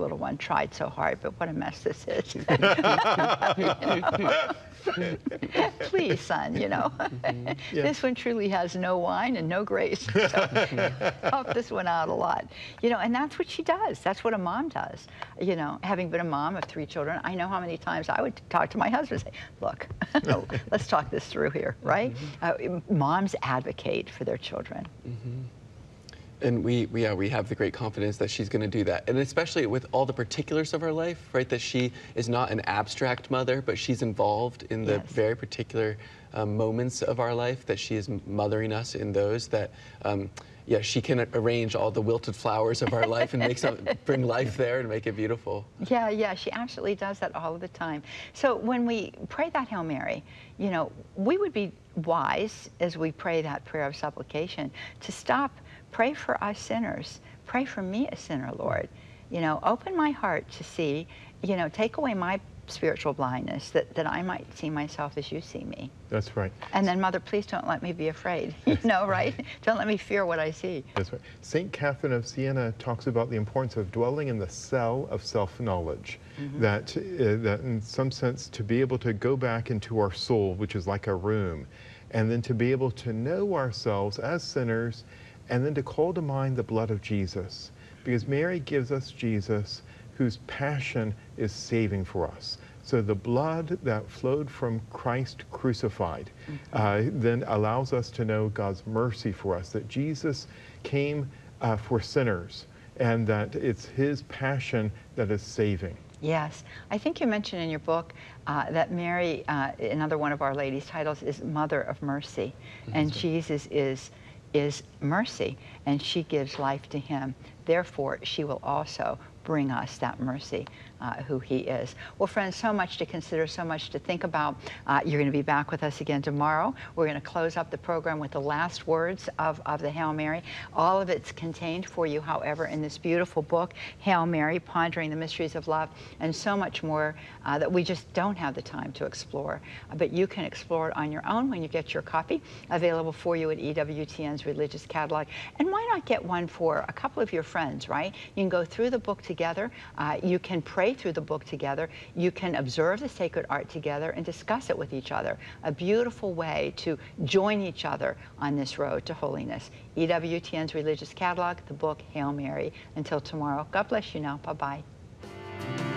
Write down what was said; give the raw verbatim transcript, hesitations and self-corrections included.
little one tried so hard, but what a mess this is. Please, son, you know. Mm-hmm. Yeah. This one truly has no wine and no grace. So help this one out a lot. You know, and that's what she does. That's what a mom does. You know, having been a mom of three children, I know how many times I would talk to my husband and say, look, let's talk this through here, right? Mm-hmm. uh, moms advocate for their children. Mm-hmm. And we, we, yeah, we have the great confidence that she's going to do that. And especially with all the particulars of her life, right, that she is not an abstract mother, but she's involved in the yes. very particular um, moments of our life, that she is mothering us in those, that, um, yeah, she can arrange all the wilted flowers of our life and make some, bring life there and make it beautiful. Yeah, yeah, she absolutely does that all of the time. So when we pray that Hail Mary, you know, we would be wise as we pray that prayer of supplication to stop. Pray for us sinners. Pray for me, a sinner, Lord. You know, open my heart to see, you know, take away my spiritual blindness, that, that I might see myself as you see me. That's right. And then, Mother, please don't let me be afraid. You know, right? Don't let me fear what I see. That's right. Saint Catherine of Siena talks about the importance of dwelling in the cell of self-knowledge. Mm-hmm. That, uh, that in some sense, to be able to go back into our soul, which is like a room, and then to be able to know ourselves as sinners, and then to call to mind the blood of Jesus, because Mary gives us Jesus, whose passion is saving for us. So the blood that flowed from Christ crucified mm-hmm. uh, then allows us to know God's mercy for us, that Jesus came uh, for sinners, and that it's his passion that is saving. Yes. I think you mentioned in your book uh, that Mary, uh, another one of Our Lady's titles, is Mother of Mercy, mm-hmm. and Jesus is is mercy, and she gives life to him. Therefore, she will also bring us that mercy, uh, who he is. Well, friends, so much to consider, so much to think about. Uh, you're going to be back with us again tomorrow. We're going to close up the program with the last words of, of the Hail Mary. All of it's contained for you, however, in this beautiful book, Hail Mary, Pondering the Mysteries of Love, and so much more uh, that we just don't have the time to explore. Uh, but you can explore it on your own when you get your copy, available for you at E W T N's Religious Catalog. And why not get one for a couple of your friends, right? You can go through the book together. Uh, you can pray through the book together. You can observe the sacred art together and discuss it with each other. A beautiful way to join each other on this road to holiness. E W T N's Religious Catalog, the book Hail Mary. Until tomorrow, God bless you now. Bye-bye.